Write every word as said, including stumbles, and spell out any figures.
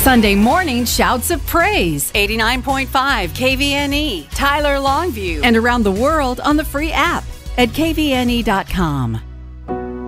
Sunday morning shouts of praise. eighty-nine point five K V N E, Tyler Longview, and around the world on the free app at K V N E dot com.